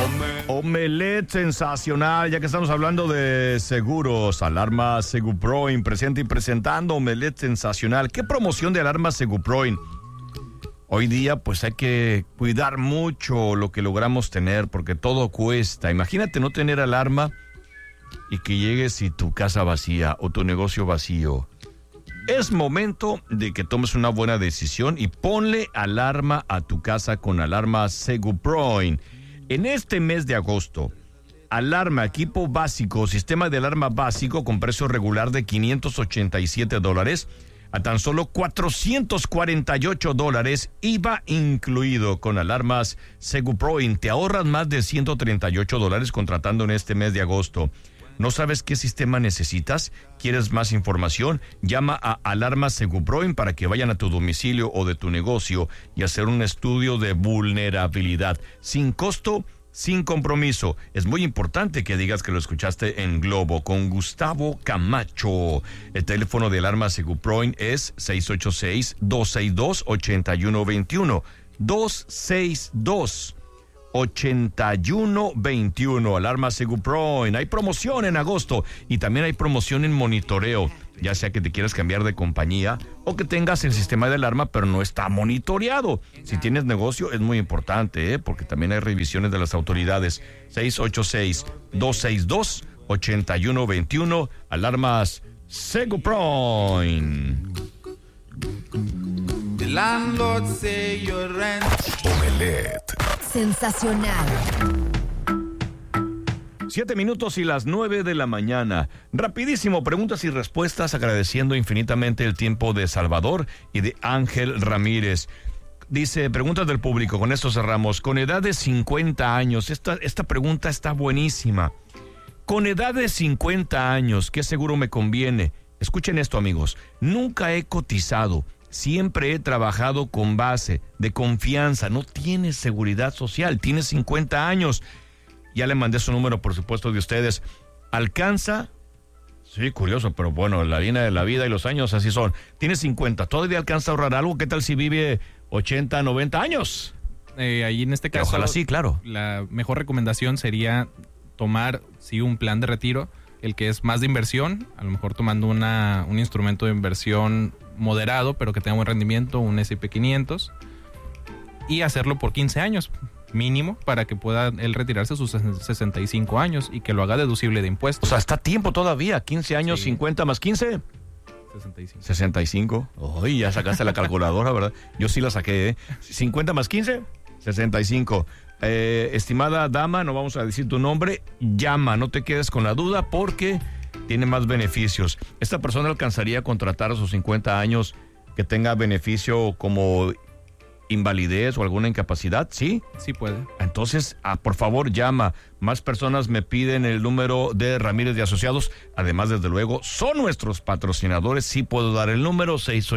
Omelette sensacional, ya que estamos hablando de seguros. Alarma Seguproin, presente y presentando Omelette sensacional. ¿Qué promoción de alarma Seguproin? Hoy día pues hay que cuidar mucho lo que logramos tener porque todo cuesta. Imagínate no tener alarma y que llegues y tu casa vacía o tu negocio vacío. Es momento de que tomes una buena decisión y ponle alarma a tu casa con alarma Seguproin. En este mes de agosto, alarma, equipo básico, sistema de alarma básico con precio regular de $587 a tan solo $448, IVA incluido con alarmas Seguproin. Te ahorras más de $138 contratando en este mes de agosto. ¿No sabes qué sistema necesitas? ¿Quieres más información? Llama a Alarma Seguproin para que vayan a tu domicilio o de tu negocio y hacer un estudio de vulnerabilidad. Sin costo, sin compromiso. Es muy importante que digas que lo escuchaste en Globo con Gustavo Camacho. El teléfono de Alarma Seguproin es 686-262-8121. 262-8121. Alarma Seguproin. Hay promoción en agosto y también hay promoción en monitoreo, ya sea que te quieras cambiar de compañía o que tengas el sistema de alarma pero no está monitoreado. Si tienes negocio es muy importante, porque también hay revisiones de las autoridades. 686-262-8121. Alarmas Seguproin. The landlord say your rent. Omelette. Sensacional. 7:00 y las 9 de la mañana. Rapidísimo, preguntas y respuestas, agradeciendo infinitamente el tiempo de Salvador y de Ángel Ramírez. Dice, preguntas del público, con esto cerramos. Con edad de 50 años, esta pregunta está buenísima. Con edad de 50 años, ¿qué seguro me conviene? Escuchen esto, amigos. Nunca he cotizado. Siempre he trabajado con base de confianza. No tienes seguridad social. Tienes 50 años. Ya le mandé su número, por supuesto, de ustedes. ¿Alcanza? Sí, curioso, pero bueno, la línea de la vida y los años así son. Tienes 50. ¿Todavía alcanza a ahorrar algo? ¿Qué tal si vive 80, 90 años? Ahí en este caso, ojalá sí, claro. La mejor recomendación sería tomar, sí, un plan de retiro, el que es más de inversión, a lo mejor tomando un instrumento de inversión moderado, pero que tenga buen rendimiento, un S&P 500, y hacerlo por 15 años mínimo para que pueda él retirarse a sus 65 años y que lo haga deducible de impuestos. O sea, está a tiempo todavía, 15 años, sí. 50 más 15. 65. Uy, ya sacaste la calculadora, ¿verdad? Yo sí la saqué, ¿eh? 50 más 15, 65. Estimada dama, no vamos a decir tu nombre, llama, no te quedes con la duda porque tiene más beneficios. Esta persona alcanzaría a contratar a sus 50 años que tenga beneficio como invalidez o alguna incapacidad, ¿sí? Sí puede. Entonces, por favor, llama. Más personas me piden el número de Ramírez y Asociados. Además, desde luego, son nuestros patrocinadores. Sí puedo dar el número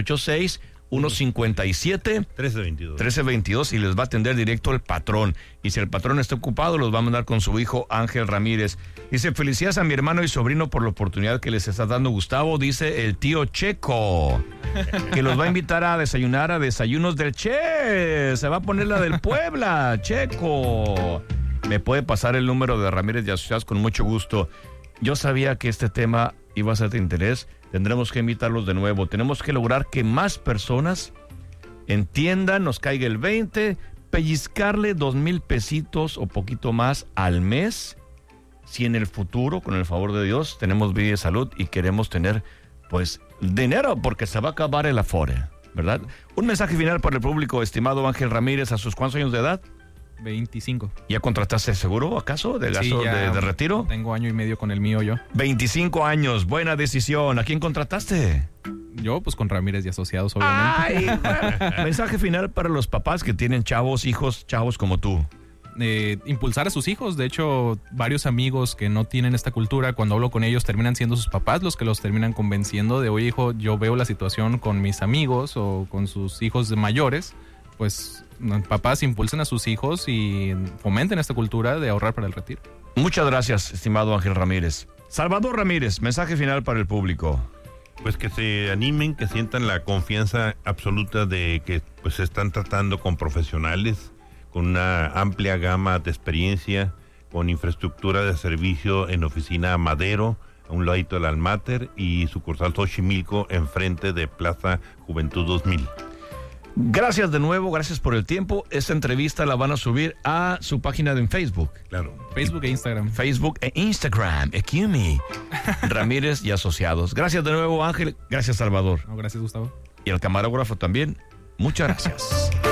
686-157-1322 y les va a atender directo el patrón. Y si el patrón está ocupado, los va a mandar con su hijo Ángel Ramírez. Dice, felicidades a mi hermano y sobrino por la oportunidad que les está dando Gustavo, dice el tío Checo, que los va a invitar a desayunar a Desayunos del Che. Se va a poner la del Puebla, Checo. Me puede pasar el número de Ramírez y Asociados con mucho gusto. Yo sabía que este tema iba a ser de interés. Tendremos que invitarlos de nuevo. Tenemos que lograr que más personas entiendan, nos caiga el 20, pellizcarle 2,000 pesitos o poquito más al mes. Si en el futuro, con el favor de Dios, tenemos vida y salud y queremos tener, pues, dinero, porque se va a acabar el Afore, ¿verdad? Un mensaje final para el público, estimado Ángel Ramírez, ¿a sus cuántos años de edad? 25. ¿Ya contrataste seguro, acaso, de gasto de retiro? Tengo 1 año y medio con el mío yo. 25 años, buena decisión. ¿A quién contrataste? Yo, pues con Ramírez y Asociados, obviamente. Ay, mensaje final para los papás que tienen hijos chavos como tú. Impulsar a sus hijos. De hecho, varios amigos que no tienen esta cultura, cuando hablo con ellos, terminan siendo sus papás los que los terminan convenciendo de, oye, hijo, yo veo la situación con mis amigos o con sus hijos mayores. Pues papás impulsen a sus hijos y fomenten esta cultura de ahorrar para el retiro. Muchas gracias, estimado Ángel Ramírez. Salvador Ramírez, mensaje final para el público. Pues que se animen, que sientan la confianza absoluta de que pues se están tratando con profesionales, con una amplia gama de experiencia, con infraestructura de servicio en oficina Madero, a un ladito del Almater, y sucursal Xochimilco enfrente de Plaza Juventud 2000. Gracias de nuevo, gracias por el tiempo. Esta entrevista la van a subir a su página en Facebook. Claro. Facebook e Instagram. Facebook e Instagram, Ekumi, Ramírez y Asociados. Gracias de nuevo, Ángel. Gracias, Salvador. No, gracias, Gustavo. Y al camarógrafo también, muchas gracias.